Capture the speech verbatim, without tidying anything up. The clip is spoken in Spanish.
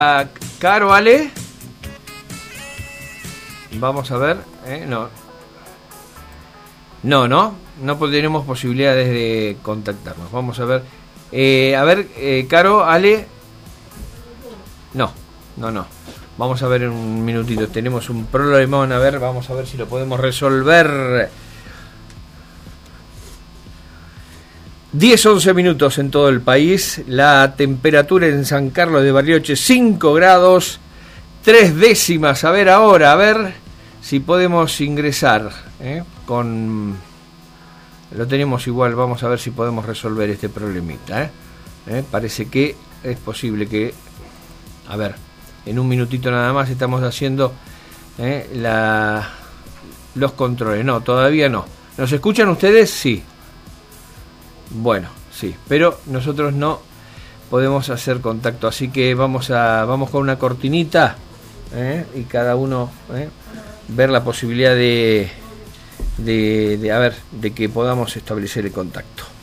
Ah, Caro, Ale. Vamos a ver. ¿eh? No. No, no. No tenemos posibilidades de contactarnos. Vamos a ver. Eh, a ver, eh, Caro, Ale. No, no, no. Vamos a ver en un minutito. Tenemos un problemón. A ver, vamos a ver si lo podemos resolver. diez, once minutos en todo el país. La temperatura en San Carlos de Bariloche, cinco grados, tres décimas. A ver ahora, a ver si podemos ingresar. ¿eh? Con Lo tenemos igual, vamos a ver si podemos resolver este problemita. ¿eh? ¿Eh? Parece que es posible que... A ver, en un minutito nada más estamos haciendo ¿eh? la los controles. No, todavía no. ¿Nos escuchan ustedes? Sí. Bueno, sí, pero nosotros no podemos hacer contacto, así que vamos a vamos con una cortinita ¿eh? y cada uno ¿eh? ver la posibilidad de, de, de, a ver, de que podamos establecer el contacto.